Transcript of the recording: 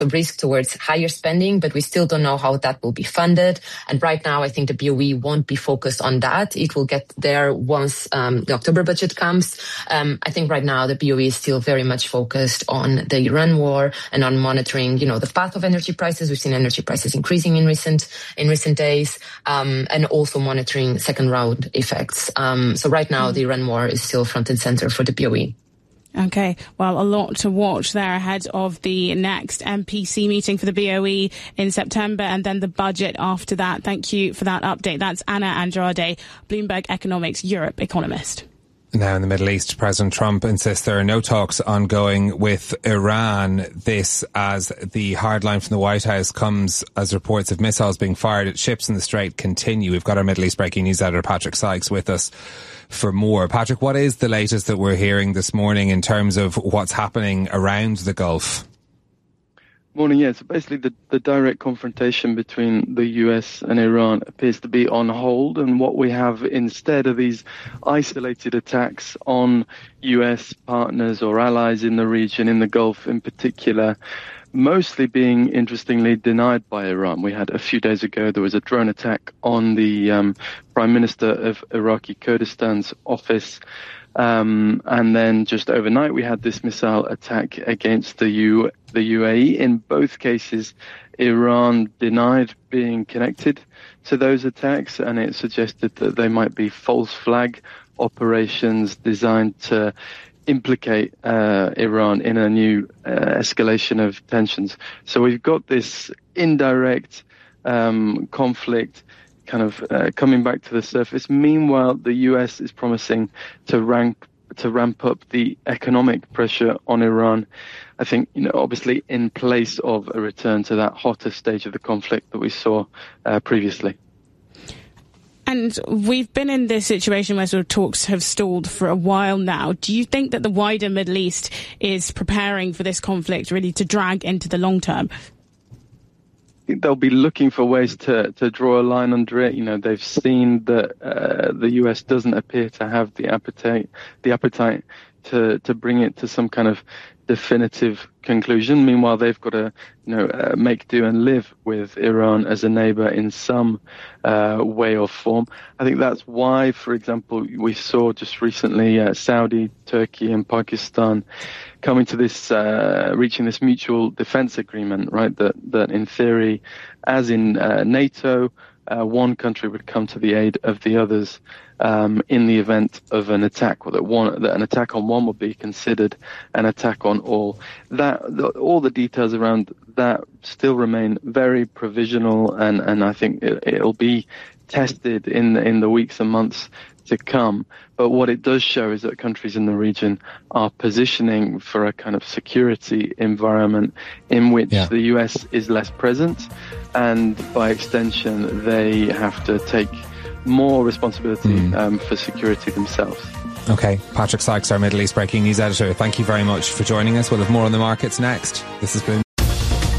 risk towards higher spending, but we still don't know how that will be funded. And right now, I think the BOE won't be focused on that. It will get there once the October budget comes. I think right now the BOE is still very much focused on the Iran war and on monitoring, the path of energy prices. We've seen energy prices increasing in recent days, and also monitoring second round effects. So right now, the Iran war is still front and center for the BOE. Okay, well, a lot to watch there ahead of the next MPC meeting for the BOE in September and then the budget after that. Thank you for that update. That's Anna Andrade, Bloomberg Economics Europe economist. Now in the Middle East, President Trump insists there are no talks ongoing with Iran. This as the hard line from the White House comes as reports of missiles being fired at ships in the Strait continue. We've got our Middle East breaking news editor Patrick Sykes with us for more. Patrick, what is the latest that we're hearing this morning in terms of what's happening around the Gulf? Morning, yeah. So basically the direct confrontation between the US and Iran appears to be on hold, and what we have instead are these isolated attacks on US partners or allies in the region, in the Gulf in particular, mostly being, interestingly, denied by Iran. We had a few days ago, there was a drone attack on the Prime Minister of Iraqi Kurdistan's office. And then just overnight, we had this missile attack against the UAE. In both cases, Iran denied being connected to those attacks, and it suggested that they might be false flag operations designed to implicate Iran in a new escalation of tensions. So we've got this indirect conflict kind of coming back to the surface. Meanwhile, the US is promising to ramp up the economic pressure on Iran. I think, obviously in place of a return to that hotter stage of the conflict that we saw previously. And we've been in this situation where sort of talks have stalled for a while now. Do you think that the wider Middle East is preparing for this conflict really to drag into the long term? They'll be looking for ways to draw a line under it. They've seen that the US doesn't appear to have the appetite to bring it to some kind of definitive conclusion. Meanwhile, they've got to, make do and live with Iran as a neighbor in some way or form. I think that's why, for example, we saw just recently Saudi, Turkey, and Pakistan coming to this, reaching this mutual defense agreement, right? That in theory, as in NATO, one country would come to the aid of the others in the event of an attack, or that an attack on one would be considered an attack on all. All the details around that still remain very provisional, and I think it'll be tested in the weeks and months to come. But what it does show is that countries in the region are positioning for a kind of security environment in which the US is less present, and by extension they have to take more responsibility for security themselves. Okay, Patrick Sykes, our Middle East breaking news editor, thank you very much for joining us. We'll have more on the markets next. This has been